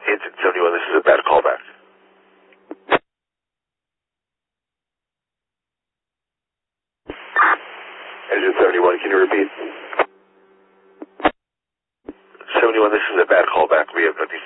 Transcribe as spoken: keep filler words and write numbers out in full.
Engine seventy-one, this is a bad callback. Engine seventy-one, can you repeat? seventy-one, this is a bad callback. We have nothing